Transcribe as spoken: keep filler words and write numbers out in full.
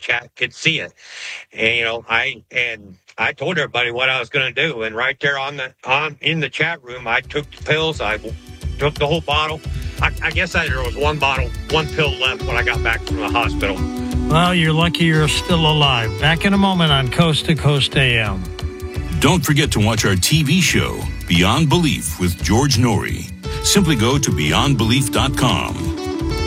chat could see it. And, you know, I, and I told everybody what I was going to do. And right there on the, on, in the chat room, I took the pills. I took the whole bottle. I, I guess I, there was one bottle, one pill left when I got back from the hospital. Well, you're lucky you're still alive. Back in a moment on Coast to Coast A M. Don't forget to watch our T V show, Beyond Belief with George Norrie. Simply go to beyond belief dot com.